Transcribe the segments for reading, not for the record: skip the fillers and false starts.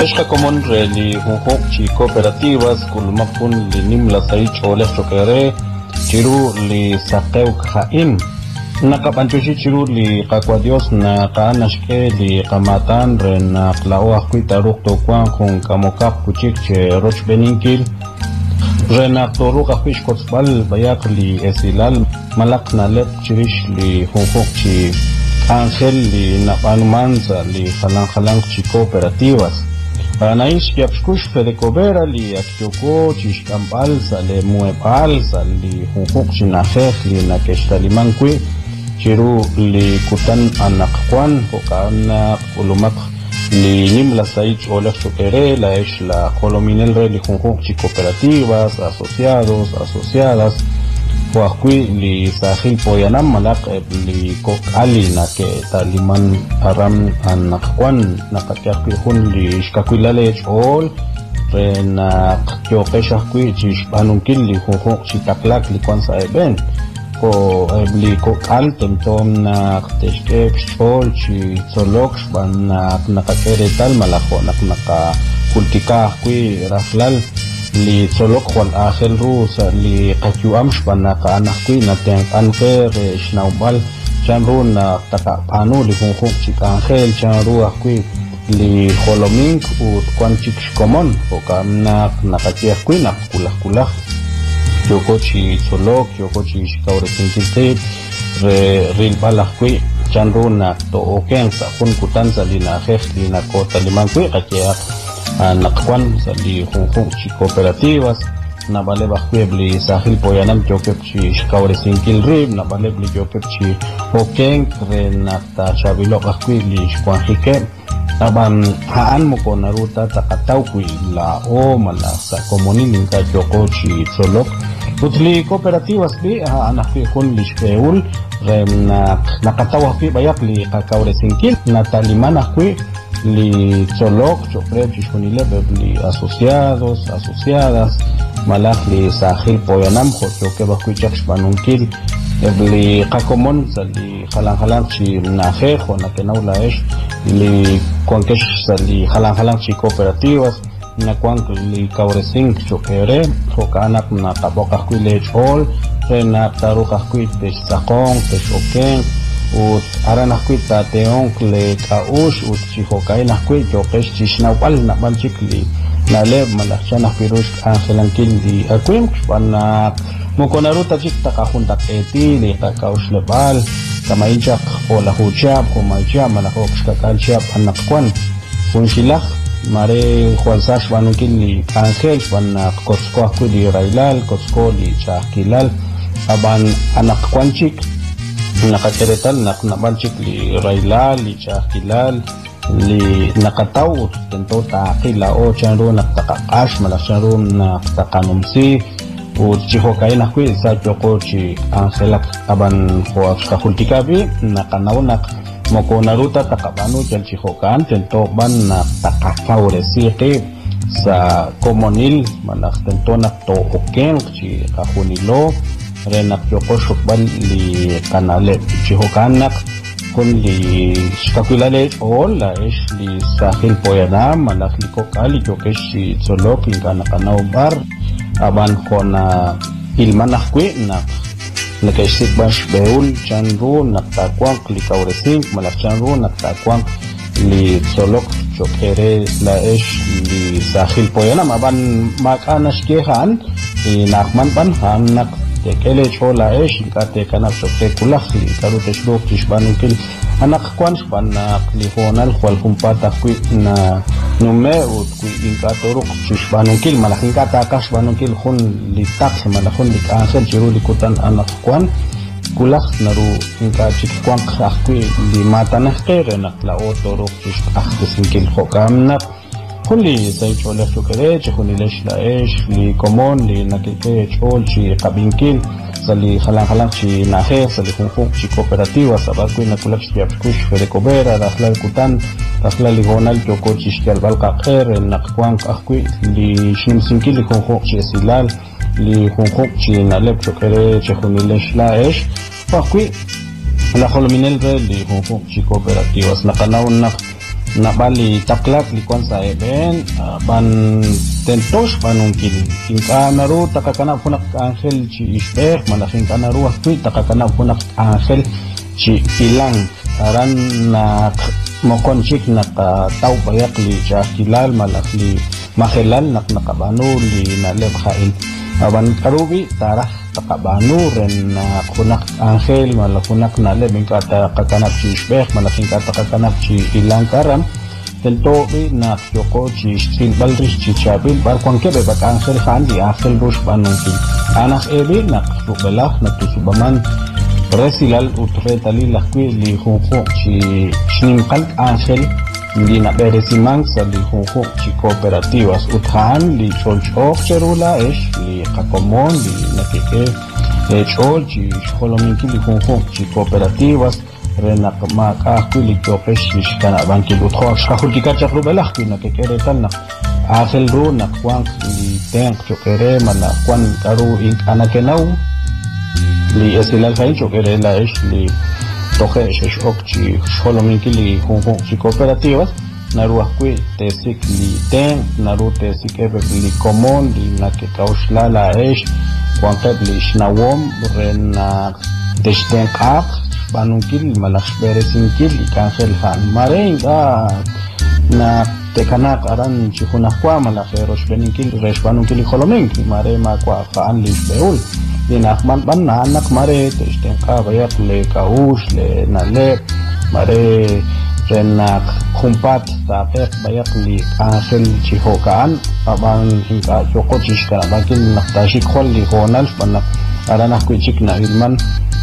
Eshka común li junjok chi cooperativas kulmakun li nimla sai chole chokere chiru li sakeuk haim nakapanchushi chiru li qakwadios na qaanashke li qamatan ren qlao akhwitaruk tokwan kun kamokak kuchik che roch beninkil ren aqtoruk akhwish kotsbal bayak li esilal malak nalek chirish li junjok chi ángel li napanumanza li halang chi cooperativas Anais yapshkush fedecovera li aktyoko chishkambalsa le muebalsa li junjuk chinajej li nakeshtalimankui chiru li kutan anakwan hokana ulumak li nimla saich olef chokere la es la colominel re li junjuk chi cooperativas asociados asociadas Huakui li sahil poyanam malak li kok ali na ke taliman aram anakwan nakatyakui hun li shkakuilale chol re na kyokeshakui chishbanunkil li junjok chitaklak li kwan sa eben ko li kok al temtom na teshkep chol chi tzolok shban nakakere tal malako naka kultika kui raflal li tzolok juan ángel rusa li kakyuam shbana ka anak kui na teng anker shnaubal chanru na takapanu li junjok chik ángel chanru kui li holomink ut kwan chik shkomon hokam nakatiak kui na kulak yoko chi tzolok yoko chi shkaure tinkiltip ril balak kui chanru na to oken sa hun kutanza li na jej li na kota liman kui kakiak nakwan sa li junjok chi cooperativas na bale bakwe bli sahil poyanam jokep chi shkaure sinkil rib na bale bli jokep chi hoken re nakta shabilo bakwe li shkwanjike taban haan mo ko naruta takataw kui la o mala sa komunin ka joko chi tzolok utli cooperativas bi anak kun li shpeul re nakataw akwi bayak li kakaure sinkil na taliman akwi li tzolok chokre chishkunile li asociados asociadas malak li sahil poyanam choke bakwichak shbanunkil li qakomon sa li halang chi naje na kenaw laesh li kwankesh sa li halang chi cooperativas na kwank li kauresing chokere hokanak na kabokak kui lechol na tarukak kui tesh sakong tesh oken ut aranak kui tateong le kaush ut chihokai nak kui jokesh chishnawal na banchikli na leb malakchanak pirush angelankil di akwim panak mukonaruta chik takahuntak eti li kakaush lebal kamainchak o lahuchab kumaychab malakok shkakalchab anakwan kunshilak mare juansash banunkil li angel panak kotsko akui li railal kotsko li chakilal aban anakwanchik nakateretal naknabanchik li railal li chakilal li nakataw tento takila o chanru naktakakash malachanru naktakanumsi u chihokai nakwi sa joko chi angelak aban hoak kahultikabi nakanaw moko naruta takabanu chan chihokan tento ban naktakakauresiqi sa komonil malak tento nakto oken chi kahunilo renak joko shukbal li kanale chihokanak kun li shkakulale ol la es li sahil poyanam malak li kokali jokesh si tzolok inkanakanaw bar aban kona ilmanah kwi nak nakesik bash beul chanru naktakwang li kauresink malak chanru naktakwang li tzolok chokere la es li sahil poyanam aban makanashkehan nakman ban han nak tekele chola es kate kanap chokte kulak li karute shlok chishbanunkil anak kwan shbanak li honal khwal kumpata kui na nume ut kui inkatoruk chishbanunkil malaking kata kashbanunkil khun li tak malakun li kansel chiru li kutan anak kwan kulak naru inka chikwan khak kui li matanah kere nak la otoruk chishbakisinkil khokamnak kulli say chola shukere chkhuni lesh laesh li komon li nakike chol chi qabinkil sali halang chi naje sali junjok chi cooperativa sabakui nakulak chiapkush fedecovera rahlal kutan rahlal ligonal joko chi shkalbal qaqer naqwan qaqui li shimsinkil li junjok chi silal li junjok chi nalep chokere chkhuni lesh laesh qaqui la holominel li junjok chi cooperativas naqanaw na bali taklak li kwan sa eben ban tentos banungkil kinka naru takakana punak angel chi isber malaking kanaru akwi takakana punak angel chi ilang aran na mokonchik na tau bayak li kilal malak li mahelal nak nakabanu li naleb khain aban karubi tarah takabanu ren na punak angel malakunak naleb ingka takakanap chi isber malaking takakanap chi ilang karam tento na yoko chi silbalris chi chabil bar kwanke be bak angel khan di angel rush banungki anak ebe nak subelah na tusubaman resilal utretali lakwi li khunkhun chi shnimqal angel li na beresimang sa li khunkhun chi cooperativas uthan li cholchok cherula esh li qakomon li nakike chol chi kholominki li khunkhun chi cooperativas renak maka kulik topes kana banki utho khultika chakru belah kuna ke kere tal nak akhel ru nak kwang li tank chokere mana kwan karu ink anakenau li esilal khay chokere la ish li toke shesh okchi kholominki li khunkhun chi cooperativas naru akwi tesik li tank naru tesik ebe li common li nak kaushla la ish kwan li shnawom rena deshten qaq banungkil malak beresinkkil ikangel khan marenga na tekanak aran chikunakwa malak eros beninkil res banungkil kholomen mare makwa khan li beul dinakman ban anak mare testenka bayak le kaush le nale mare renak khumpat tapek bayak li angel chihokan aban hinka joko chishkara bakin naktashi khol li honal panak arana kuchik na ilman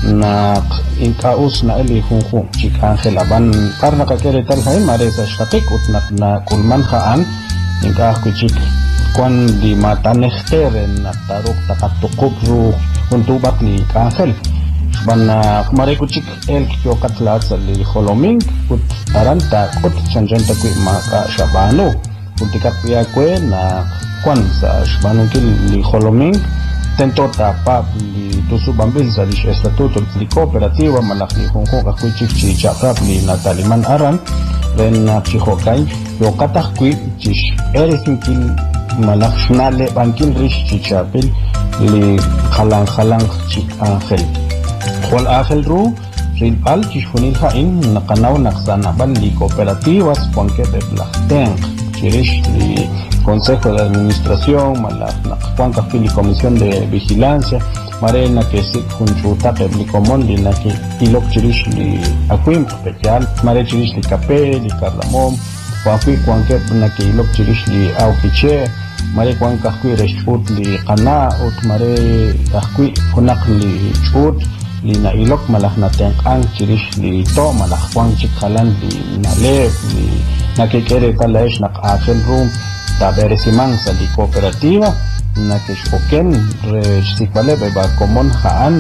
na inkaus na eli khunkhun chik angel aban karna kakere tal khain mare sa shtakik utnak na kulman khaan inka kuchik kwan di mata nehteren na taruk takatukub ru untubak ni angel ban mare kuchik el kyokat lat sa li kholoming ut aranta ut chanjanta ku maka shabano utikat ya kwe na kwan sa shabano kil li kholoming tento tapa li tusu bambil sa lish estatuto li cooperativa malak li khunkhun kakwi chik chi chakrap li nataliman aran ren na chihokay yo katak kwi chish eresingkil malak shnale bankil rish chi chapil li khalang chik angel khol angel ru rinpal chishunil hain nakanaw naksanaban li cooperativas ponke beblah tenk chirish li Consejo de Administración, Juan Cafili Comisión de Vigilancia, Marena que se junta Peblicomón, Lina que Ilok Chirish li Aquim, Special, Mare Chirish li Capé, li Carlamón, Juan que Ilok Chirish li Auquiche, Mare Juan Cafui Reshut li Cana, Ut Mare Cafui Funak li Chut, Lina Ilok Malak Natenkan, Chirish li To, Malak Juan Chikhalan li Nalev, li Nakikere Talaesh Nak Achel Room, beresimang sa di cooperativa na kishoken restikbale beba common haan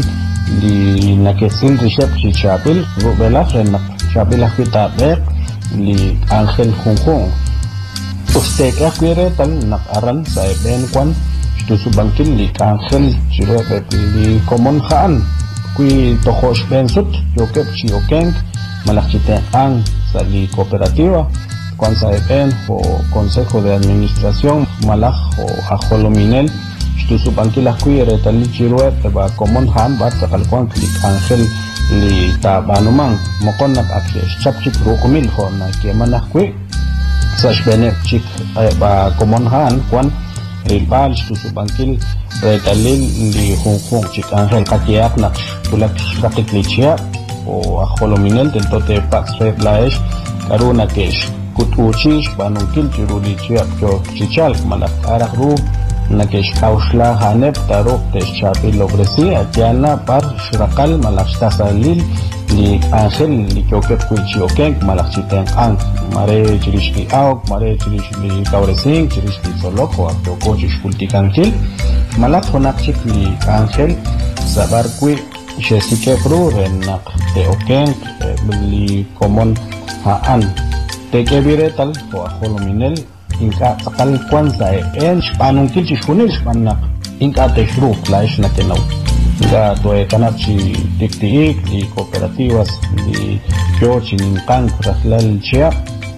li nakesil rishep si chapil rubela na chapil akita bek li angel khunkhun ustek akwire tal nakaran sa eben kwan susubangkil li angel chire li common haan kui tokhos bensut yokep chioken malakchite ang sa di cooperativa Juan Saeben o Consejo de Administración Malaj o Ajolominel Shtusu Banquila Cuire Tali Chiruet Eba Common Han Bat Sakalquan Klik Angel Li Tabanuman Mokonak Akhesh Chapchik Rukumil Hona Kiemana Kwi Sash Benep Chik Eba Common Han Juan Rilbal Shtusu Banquil Retalil Li Junjung Chik Angel Kakiak Nak Tulak Shakik Lichia o Ajolominel Del Tote Pax Red Laesh Karuna Kesh Kutuchish banungkil chiruli chiap cho chichal malak arak ru nakesh kaushla hanep tarok tesh chapi lobresi atiana par shrakal malak stasalil li angel li kyokep kuichiokeng malak chiteng ang mare chirish li aok mare chirish li kauresing chirish li solok o apyoko chish kultikangkil malak honak chik li angel sabar kui shesikep ru renak teokeng li common haan Teke biretal o Ajolominel inka sakal kwanza en spanungkil chishunil spanak inka teshru klaish na kenaw inka toe kanap chi tiktiik li cooperativas li kyo chininkan raslal chia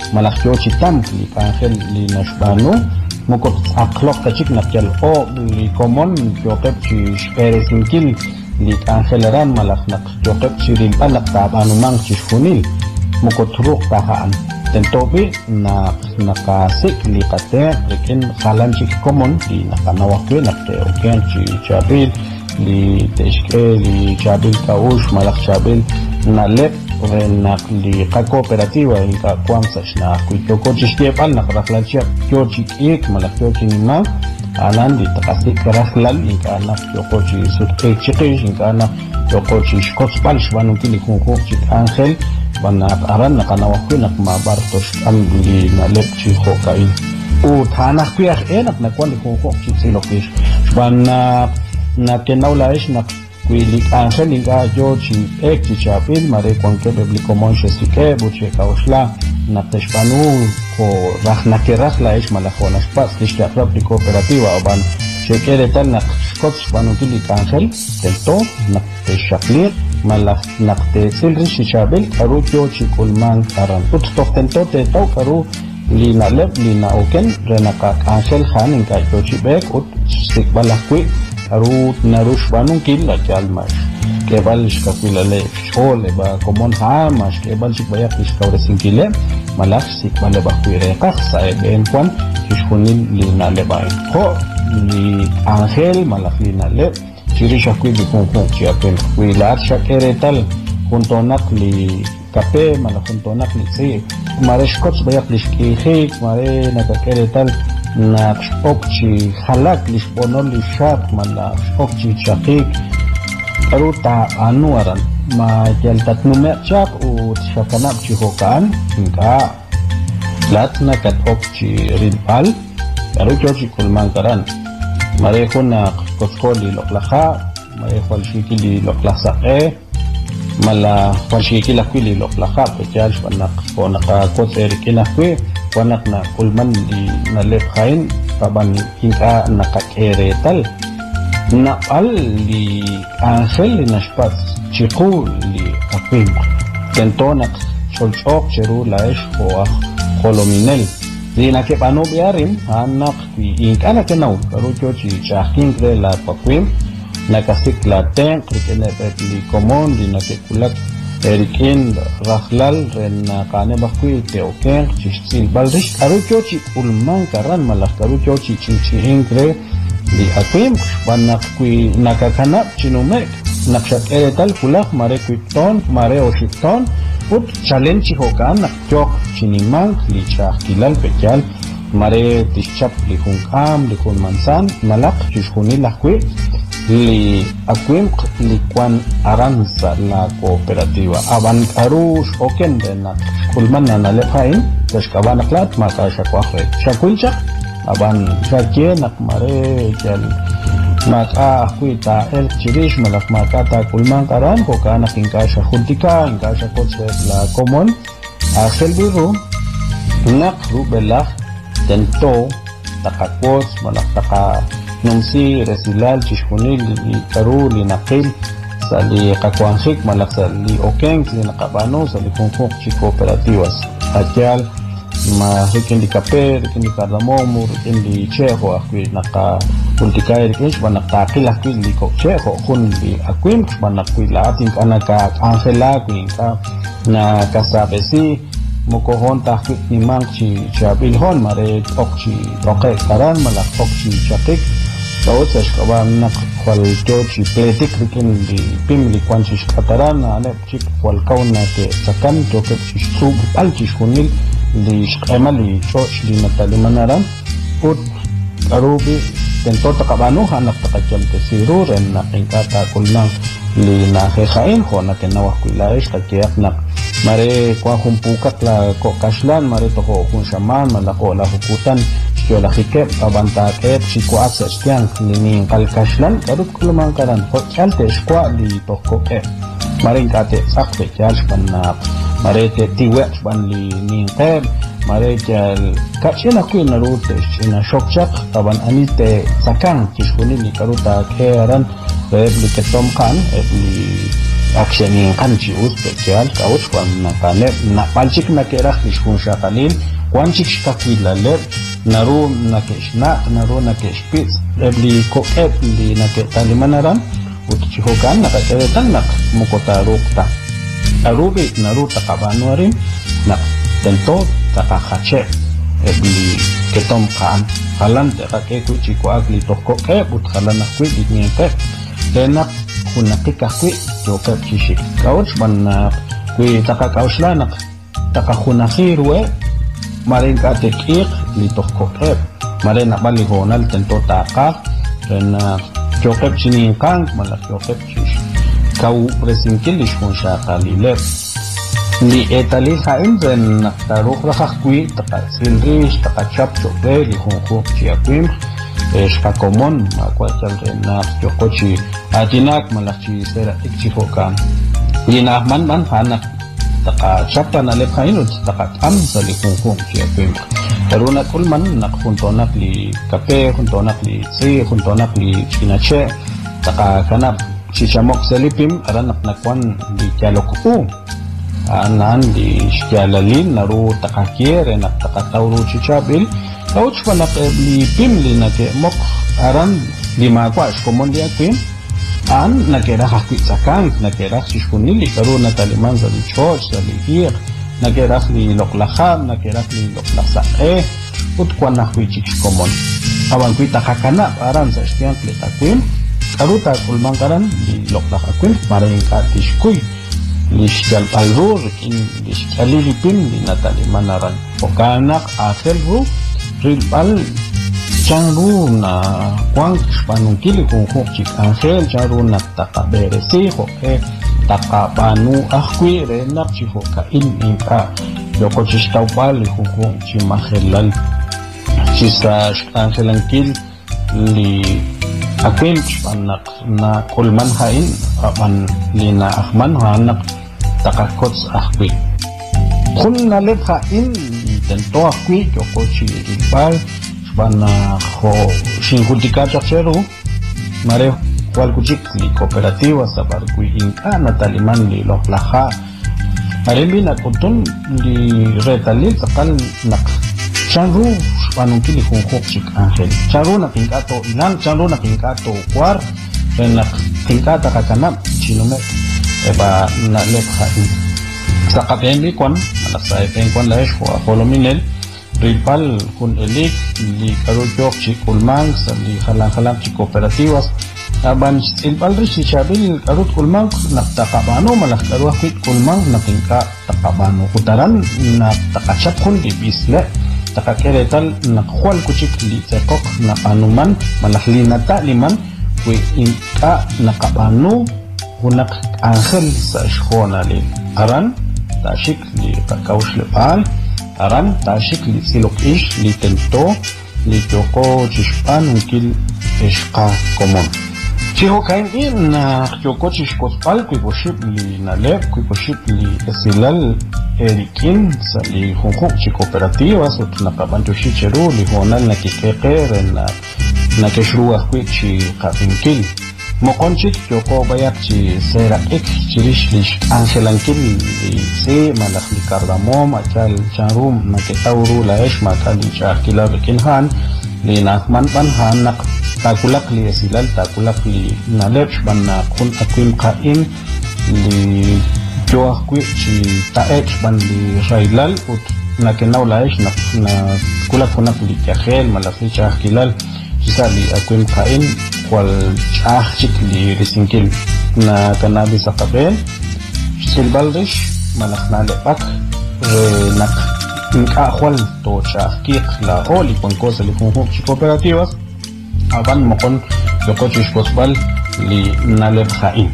malak yo chitam li angel li nashbanu mukot aklok tachik nakyal o li common yo kep chi spere sinkil li angeleran malak nak yo kep chi rin palak tabanu mang chi funil mukot ruk tahaan tentobi na nakasik li kate rekin khalan chi common li nakanawakwe nakte oken chi chabil li teshke li chabil kaush malak chabil na lep nak li ka cooperativa in ka kwamsach na kuitoko chistepal na raklanchia kyochi ik malak kyochi nima anan di takasik raklal in ka na kyochi sut chiqish in ka na kyochi shkotspal shbanun kili kunko chit angel bana aran na kanawakwe nak mabartos am li na lep chi hokain u thana kuyah enak na kwali kunko chit silokish shbana na kenaulaish na Kuilik angel inga Georgi ek chichapil mare kwanke publico monche sike buche kausla na teshpanu ko rahna ke rahla ish malafona spas kishka propri cooperativa oban shekere tal na skot spanu kilik angel tento na teshaplir malaf na tesilri chichapil karu Georgi kulman karan ut tento te to karu lina leb lina oken renaka angel khan inga Georgi bek ut sikbalakwi Arut narush banung killa chalmash kebal shkapila le shole ba komon hamash kebal shikbayak shkawre sinkile malak sikbale ba kuire qasa ben kwan kishkunil li nale ba ho li angel malak li nale chiri shakwi bi konko chiapel wilar shakere tal juntonak li kape malak juntonak li si mare shkots bayak li shkihik mare nakakere tal na okchi halak lisponol lishat mala okchi chakik aruta anuaran ma jaltat numer chak u shakanap chihokan inka latna kat okchi rinpal aru jochi kulmankaran mare khona koskoli loklaha mare khwalshiki li loklasa mala khwalshiki lakwili loklaha pechal shwanak khona ka koserikina kwe wanak na kulman di na lephain taban inka nakakeretal na al li angel li nashpas chiqu li apim tentonak cholchok cheru laish hoa holominel dina ke pano biarim anak inka na kenau karu chochi chahkin kre la pakwim nakasik la ten krikene li komon dina ke kulak Erikin Rahlal ren kane bakui teoken chichil balrish aruchochi ulman karan malak aruchochi chichi ingre di akim banakui nakakana chinumek nakshat eretal kulak mare kuiton mare oshikton ut challenge hokan nakchok chiniman lichah kilal pechal mare tichap lihungam lihun mansan malak chishuni lakui li akwim li kwan aranza la cooperativa aban arush oken dena kulman na lefain tashkaban aklat maka shakwafe shakuncha aban shakye nak mare jal maka kuita el chirish malak maka ta kulman karan ko kana kinka shahuntika inka shakotse la common aselbiru nak rubela tento takakos malak taka nungsi resilal chishkunil li karu li naqil sali kakwanjik malak sali okeng li nakabano sali kungkuk chi cooperativas atyal ma rikin di kape rikin di kardamomu rikin di cheho akwi naka puntikay rikin banaktakil akwi li cheho kun li akwim banakwi latin kanaka angela akwi ka na kasabesi mukohon tahkik nimang chi chabilhon mare okchi roke karan malak okchi chakik Bawat sa shkaban nak kwal jochi pletik rikin di pim li kwan chish kataran na anep chik kwal kaun na ke sakan joket chish sub al chish kunil li shkema li choch li natalimanara ut arubi tento takabano hanak takacham te siru ren na kinkata kulnang li na hehain ho na kenawak kuilaish kakiyak nak mare kwa humpukat la ko kashlan mare toho kun shaman malako la hukutan yo la hikep abanta ke chiko asa stiang ni kalkashlan karut kulman karan hochalte skwa li toko ke maring kate sakte chal panna mare te tiwe ban li ni ter mare chal kachena kuin na rute china shokchak taban anite sakang chishkuni ni karuta ke aran rebli ketom kan ebli actioning kanchi special kauch wan nakane na palchik nakera khishun shaqalin wanchik shtaquilale naru nakeshna naru nakeshpits ebli ko ebli naketalimanaran utchihokan nakatetan nak mukotarukta arubi naru takabanuarin nak tento takahache ebli ketom kan halan takakeku chikuakli toko ebut halan nakwi ditniente tenak kunakika kwi jokep chishi kauch man kwi takakauslanak takakhunahirwe marin katekik li toko eb marin nakbali honal tento taka ren jokep chininkang malak jokep chish kau presinkilish kun shakalilep li etali hain ren naktaruk rakakwi takasilrish takachap chokre li hunhuk chiakwim Shkakomon, makwachal na yokochi atinak malachi sera ikchihokan. Yinahman man hanak taka chapa na lephainut taka am sa likungkung chiapim. Karuna kulman nakhuntonak li kape, huntonak li tsi, huntonak li chinache, taka kanap chichamok selipim aranak nakwan li kyalokuku. Anan li shkyalalin naru taka kiere nak taka tauru chichabil. Kauch panak li pim li nake mok aran lima kwa shkomon dia pim an nakera hakwi sakang nakera shishkunili karu nataliman za li choch za li hir nakera li loklaham nakera li loklahsae ut kwa nakwi shkomon awan kwi takakana aran za shtian li takwim karu takulman karan li loklahakwim marayin katishkuy li shkal palrur kin li shkali li pim li nataliman aran pokanak akhel ru Rilpal chanru na kwang panungkili kung hukchik angel chanru na takaberesi hoke takabanu ahkwi renak chihoka inka yoko chistaupali hukum chimahelal chisa angelankil li akwim panak na kulman hain aman lina ahman hanak takakots ahkwi kun nalep hain tento akwi yoko chi ripal bana ho shinkultika chakcheru mare kwal kuchik li cooperativa sabar kui inka nataliman li loplaha mare bina kuntun li retalil sakal nak chanru banungki li hunhok chik angel chanru na pinkato ilan chanru na pinkato kwar nak pinkata kakanap chinume eba na lepha sakapembi kwan alasay pengkwan laesh wa holominel ripal kun elik li karujok chi kulmang sa li halang-halang chi kooperativas aban silpal rishi chabil karut kulmang naktakabano malak karuah kwit kulmang natingka takabano kutaran na takachap kun di bisle takakeretal nakwal kuchik li tekok na panuman malak linata liman kwi inka nakabano hunak angel sa shkona li aran tashik li kakaush lepal aran tashik li silok ish li tento li toko chishpan unkil ishka komon chiho kain in na toko chishkospal kuipoship li nalep kuipoship li esilal erikin sa li hunhuk chi kooperativas ut nakabanto shi cheru li honal nakikeker na keshruah kwi chi kapinkil Mokonchik Yoko Bayak chi sera ek chirish lish angelankil li se malak li kardamom achal charum naketauru laesh makal li chakila bekinhan li nakman panhan nak takulak li esilal takulak li nalepsh ban kun akwim kain li joah kwi chi taek ban li shailal ut nakenaw laesh na kulak kunak li kahel malak li chakilal Jisa li akwim kain kwal chah chik li risingkil na kanabi sa kapel silbaldish manak na lepak nak inkakwal to chah kik la oli pangko sa li hunhuk chi kooperativas aban mokon loko chishkosbal li nalep kain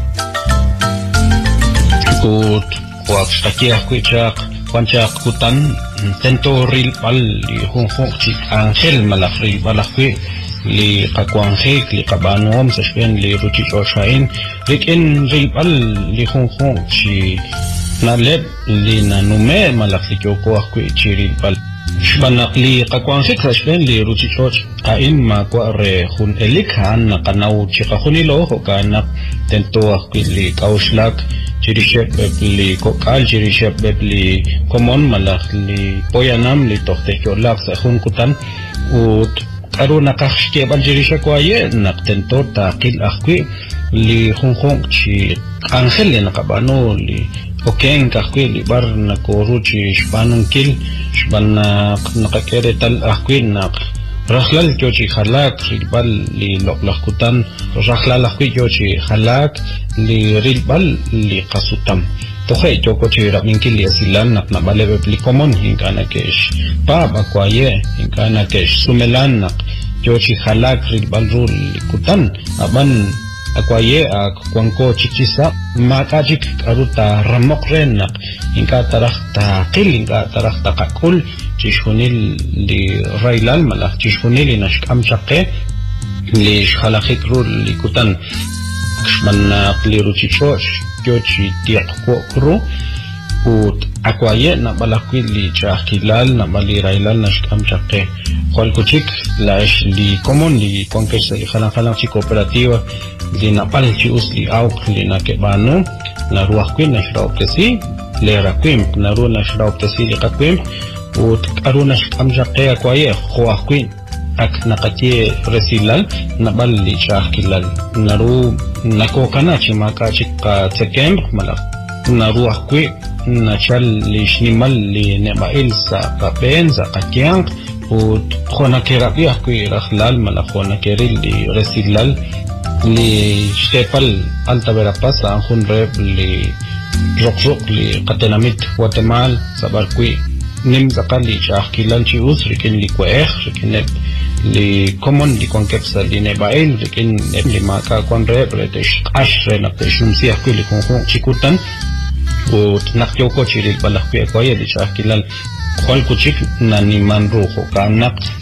kut kwak shtakiah kwichak Panchak kutan tento ril pal li hunhuk chik angel malak ril balakwi li kakwanghek li kabanuam sa shpen li ruchich oshain rikin ril pal li hunhuk chi nalep li nanume malak li kyoko akwi chi ril pal Shbanak li kakwangshik rashben li ruchichoch kain ma kwa re hun elikhan na kanaw chika hunilo ho kanak tento li kaushlak chirishep li kokal chirishep li komon malak li poyanam li tohte kyolak sa hun kutan ut karu nakashke ban chirisha kwaye nak tento takil akwi li hun chi angel li nakabano li okeng kakwi li bar nakoru chi shbanang kil shbanak nakakere tal akwi nak rahlal jochi halak rilbal li loklakutan rahlal akwi jochi halak li rilbal li kasutam tohe joko chi raminki li asilan nak nabalebe li komon hinkana kesh pab akwaye hinkana kesh sumelan nak jochi halak rilbal rul li kutan aban akwaye ak kwangko chichisa makajik aruta ramok renak inka tarah ta qil inka tarah ta kakul chishunil li railal malak chishunil inashkam shaqe li shkhalakik rul li kutan kshmanak li ruchichosh kyochi tiak kru ut akwaye na balakwi li chakilal na bali railal nashkam shaqe kwal kuchik laish li komon li konkesa li khalang chi kooperativa li napal chi usli auk li nakebano na ruah kwin na shrauptesi le rakwim na ruah na shrauptesi li kakwim ut aruna shkamjaqe akwaye khuah kwin ak nakatie resilal nabal li shakilal naru nakokana chi maka chika tsekem malak na ruah kwin na chal li shnimal li nebail sa kapen sa kakyang ut khona kerabi akwi rakhlal malak khona keril li resilal li Stepal Alta Verapaz anjun rep li rok li Katenamit Guatemala sabarkui nim zakali chahkilan chi us rikin li kweh rikin li common li konkepsa li nebail rikin li maka kon rep retesh ashre na peshumsi akwi li konjun chikutan ut nakyoko chiril balakwi akwaye li chahkilan khol kuchik na niman ruho kanak